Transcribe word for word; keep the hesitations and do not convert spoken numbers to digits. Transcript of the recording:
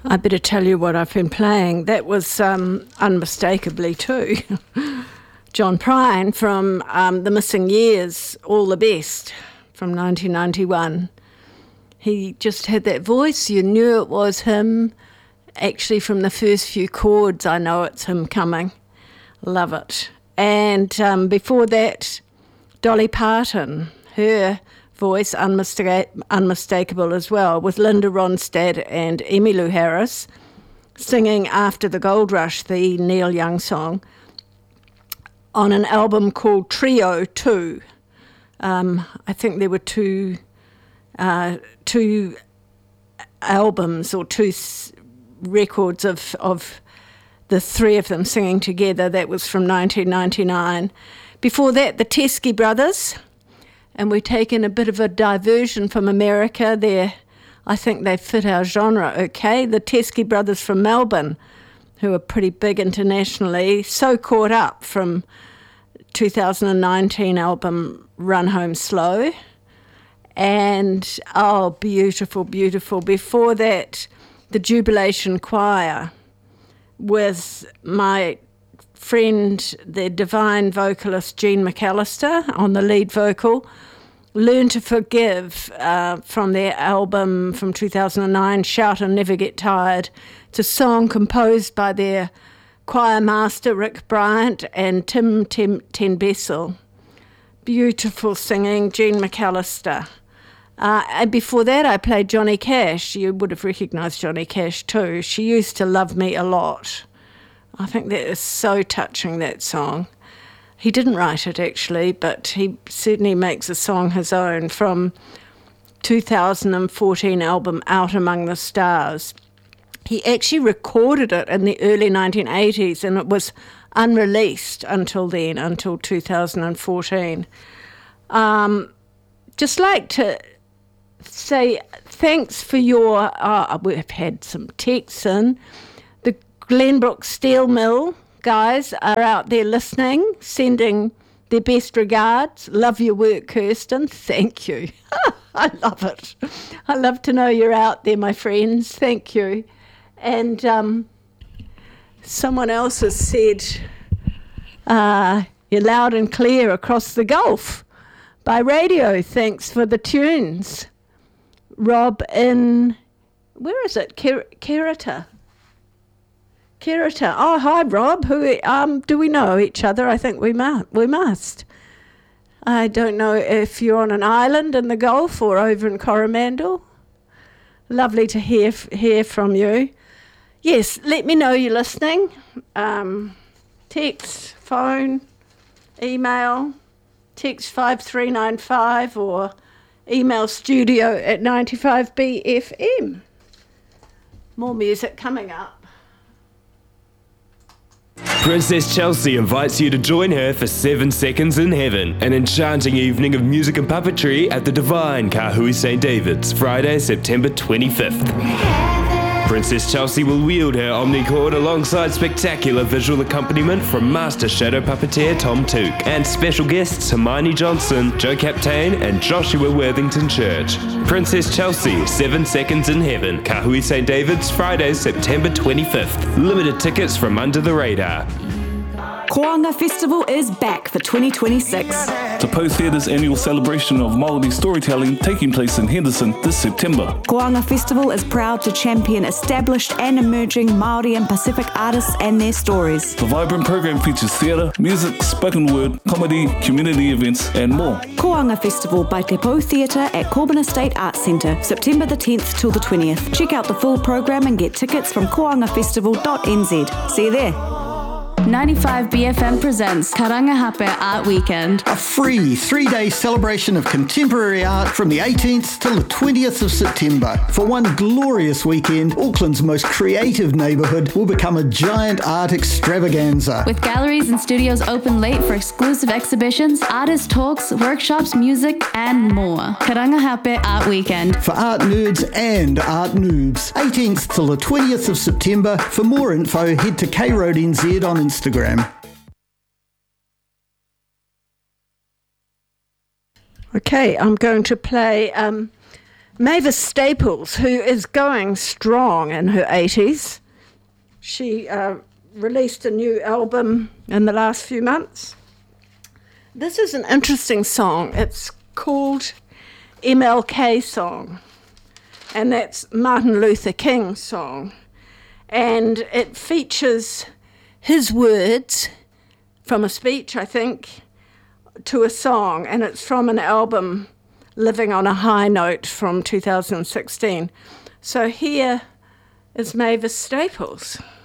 I better tell you what I've been playing. That was um, unmistakably too. John Prine from um, The Missing Years, All the Best, from nineteen ninety-one. He just had that voice. You knew it was him. Actually, from the first few chords, I know it's him coming. Love it. And um, before that, Dolly Parton, her voice unmistake- unmistakable as well, with Linda Ronstadt and Emmylou Harris singing After the Gold Rush, the Neil Young song, on an album called Trio two. Um, I think there were two uh, two albums or two s- records of, of the three of them singing together. That was from nineteen ninety-nine. Before that, the Teskey Brothers. And we've taken a bit of a diversion from America there. I think they fit our genre okay. The Teskey Brothers from Melbourne, who are pretty big internationally, So Caught Up from two thousand nineteen album Run Home Slow. And, oh, beautiful, beautiful. Before that, the Jubilation Choir with my friend, the divine vocalist Jean McAllister on the lead vocal. Learn to Forgive uh, from their album from two thousand nine, Shout and Never Get Tired. It's a song composed by their choir master Rick Bryant and Tim, Tim Ten Bessel. Beautiful singing, Jean McAllister. Uh, and before that, I played Johnny Cash. You would have recognised Johnny Cash too. She Used to Love Me a Lot. I think that is so touching, that song. He didn't write it, actually, but he certainly makes the song his own, from two thousand fourteen album Out Among the Stars. He actually recorded it in the early nineteen eighties, and it was unreleased until then, until two thousand fourteen. Um, just like to say thanks for your... Uh, we've had some texts in. The Glenbrook Steel Mill guys are out there listening, sending their best regards. Love your work, Kirsten. Thank you. I love it. I love to know you're out there, my friends. Thank you. And um, someone else has said, uh, you're loud and clear across the Gulf by radio. Thanks for the tunes. Rob in, where is it? Ker- Kerata. Kerata. Oh, hi, Rob. Who um do we know each other? I think we must. We must. I don't know if you're on an island in the Gulf or over in Coromandel. Lovely to hear hear from you. Yes, let me know you're listening. Um, text, phone, email, text five three nine five or email studio at ninety-five B F M. More music coming up. Princess Chelsea invites you to join her for Seven Seconds in Heaven, an enchanting evening of music and puppetry at the Divine Kahui Saint David's, Friday, September twenty-fifth. Princess Chelsea will wield her omnicord alongside spectacular visual accompaniment from master shadow puppeteer Tom Took and special guests Hermione Johnson, Joe Captain and Joshua Worthington Church. Princess Chelsea, Seven Seconds in Heaven, Kahui Saint David's, Friday, September twenty-fifth. Limited tickets from Under the Radar. Koanga Festival is back for twenty twenty-six. Te Pou Theatre's annual celebration of Māori storytelling taking place in Henderson this September. Koanga Festival is proud to champion established and emerging Māori and Pacific artists and their stories. The vibrant program features theatre, music, spoken word, comedy, community events and more. Koanga Festival by Te Pou Theatre at Corbin Estate Arts Centre, September the tenth till the twentieth. Check out the full program and get tickets from koanga festival dot n z. See you there. ninety-five B F M presents Karangahape Art Weekend. A free three-day celebration of contemporary art from the eighteenth till the twentieth of September. For one glorious weekend, Auckland's most creative neighbourhood will become a giant art extravaganza. With galleries and studios open late for exclusive exhibitions, artist talks, workshops, music, and more. Karangahape Art Weekend. For art nerds and art noobs. eighteenth till the twentieth of September. For more info, head to K Road N Z on Instagram. Instagram. Okay, I'm going to play um, Mavis Staples, who is going strong in her eighties. She uh, released a new album in the last few months. This is an interesting song. It's called M L K Song, and that's Martin Luther King's song. And it features his words from a speech, I think, to a song, and it's from an album, Living on a High Note, from two thousand sixteen. So here is Mavis Staples.